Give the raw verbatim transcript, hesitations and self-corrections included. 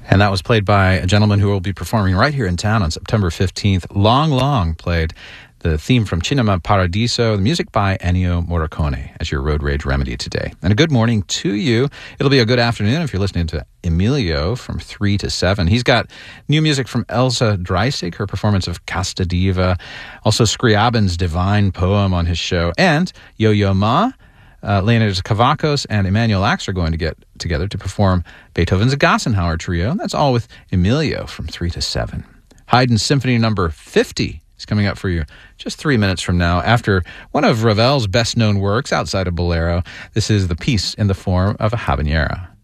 And that was played by a gentleman who will be performing right here in town on September fifteenth. Long Long played the theme from Cinema Paradiso, the music by Ennio Morricone as your road rage remedy today. And a good morning to you. It'll be a good afternoon if you're listening to Emilio from three to seven. He's got new music from Elsa Dreisig, her performance of Casta Diva, also Scriabin's Divine Poem on his show, and Yo-Yo Ma. Uh, Leonidas Kavakos and Emanuel Ax are going to get together to perform Beethoven's Gassenhauer Trio. And that's all with Emilio from three to seven. Haydn's Symphony Number fifty is coming up for you just three minutes from now after one of Ravel's best-known works outside of Bolero. This is the piece in the form of a habanera.